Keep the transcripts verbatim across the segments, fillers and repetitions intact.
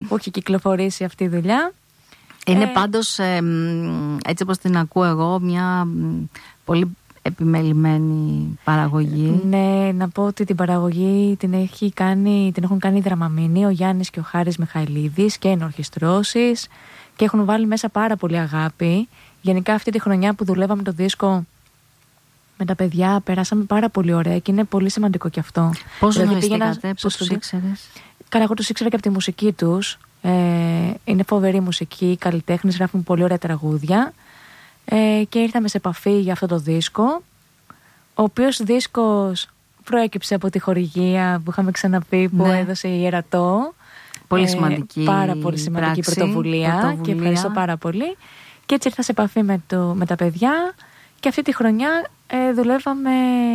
που έχει κυκλοφορήσει αυτή η δουλειά. Είναι ε, πάντως, ε, έτσι όπως την ακούω εγώ, μια πολύ επιμελημένη παραγωγή. Ναι, να πω ότι την παραγωγή την, έχει κάνει, την έχουν κάνει οι Δραμαμίνοι, ο Γιάννης και ο Χάρης Μιχαηλίδης, και ενορχιστρώσεις, και έχουν βάλει μέσα πάρα πολύ αγάπη. Γενικά αυτή τη χρονιά που δουλεύαμε το δίσκο με τα παιδιά, περάσαμε πάρα πολύ ωραία και είναι πολύ σημαντικό και αυτό. Πώς δηλαδή, γνωριστήκατε, πώς τους ήξερες? Καλά, εγώ τους ήξερα και από τη μουσική τους. Ε, είναι φοβερή μουσική, καλλιτέχνες, γράφουν πολύ ωραία τραγούδια. Ε, και ήρθαμε σε επαφή για αυτό το δίσκο, ο οποίος δίσκος προέκυψε από τη χορηγία που είχαμε ξαναπεί, που ναι. έδωσε η Ιερατό. Πολύ σημαντική, ε, πάρα πολύ σημαντική πράξη, πρωτοβουλία, πρωτοβουλία και ευχαριστώ πάρα πολύ. Και έτσι ήρθα σε επαφή με, το, με τα παιδιά και αυτή τη χρονιά ε, δουλεύαμε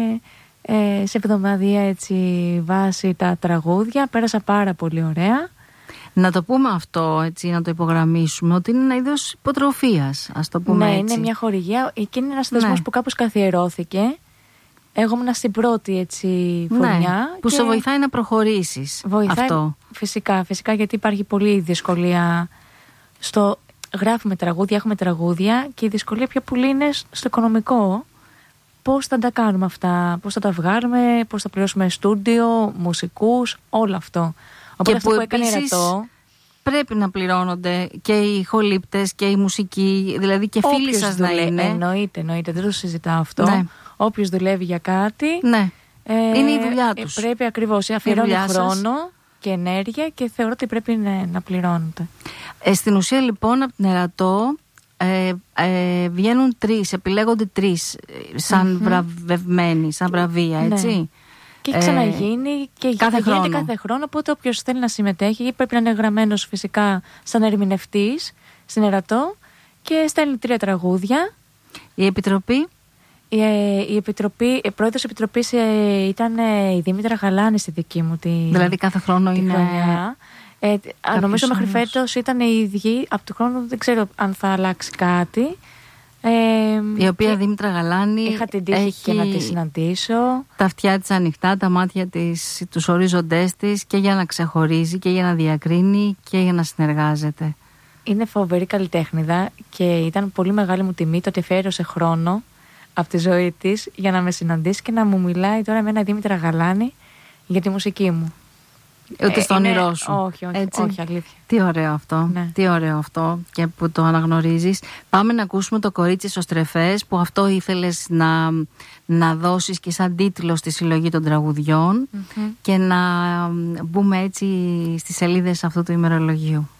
ε, σε εβδομαδία έτσι βάση τα τραγούδια. Πέρασα πάρα πολύ ωραία. Να το πούμε αυτό, έτσι, να το υπογραμμίσουμε, ότι είναι ένα είδος υποτροφίας, ας το πούμε, ναι, έτσι. Είναι μια χορηγία και είναι ένας θεσμός, ναι, που κάπως καθιερώθηκε. Εγώ ήμουν στην πρώτη έτσι φωνιά. Ναι, που και σε βοηθάει να προχωρήσεις. Βοηθάει, αυτό. Φυσικά, φυσικά, γιατί υπάρχει πολλή δυσκολία στο γράφουμε τραγούδια, έχουμε τραγούδια, και η δυσκολία πιο πολύ είναι στο οικονομικό. Πώς θα τα κάνουμε αυτά, πώς θα τα βγάλουμε, πώς θα πληρώσουμε στούντιο, μουσικούς, όλο αυτό. Οπότε και αυτό που, που έκανε επίσης Ιερατό, πρέπει να πληρώνονται και οι ηχολήπτες και η μουσική, δηλαδή και φίλοι σας να είναι. Εννοείται, εννοείται, δεν το συζητάω αυτό. Ναι. Όποιος δουλεύει για κάτι, ναι. ε, είναι η δουλειά τους. Πρέπει ακριβώς, αφιερώνει χρόνο και ενέργεια και θεωρώ ότι πρέπει να, να πληρώνεται. Ε, στην ουσία λοιπόν από την Ιερατό ε, ε, βγαίνουν τρεις, επιλέγονται τρεις σαν mm-hmm. βραβευμένοι, σαν βραβεία, έτσι. Ναι. Και έχει ξαναγίνει και κάθε γίνεται χρόνο. κάθε χρόνο. Οπότε όποιος θέλει να συμμετέχει πρέπει να είναι γραμμένος φυσικά σαν ερμηνευτής στην Ιερατό και στέλνει τρία τραγούδια. Η Επιτροπή. Η, η Επιτροπή, η πρόεδρος Επιτροπής ε, ήταν ε, η Δήμητρα Γαλάνη στη δική μου τη Δηλαδή κάθε χρόνο τη είναι χρονιά. Ε, νομίζω μέχρι φέτος ήταν η ίδια. Από του χρόνου δεν ξέρω αν θα αλλάξει κάτι. Ε, η οποία Δήμητρα Γαλάνη είχα την τύχη έχει και να τη συναντήσω. Τα αυτιά της ανοιχτά, τα μάτια της, τους ορίζοντές της, και για να ξεχωρίζει και για να διακρίνει και για να συνεργάζεται. Είναι φοβερή καλλιτέχνηδα και ήταν πολύ μεγάλη μου τιμή το ότι αφιέρωσε χρόνο από τη ζωή της για να με συναντήσει και να μου μιλάει τώρα με ένα Δήμητρα Γαλάνη για τη μουσική μου. Ούτε στο είναι... όνειρό σου. Όχι, όχι, έτσι. όχι, αλήθεια. Τι ωραίο αυτό. Ναι. Τι ωραίο αυτό και που το αναγνωρίζεις. Πάμε να ακούσουμε το Κορίτσι στο Στρεφές, που αυτό ήθελες να, να δώσεις και σαν τίτλο στη συλλογή των τραγουδιών, mm-hmm. και να μπούμε έτσι στις σελίδες αυτού του ημερολογίου.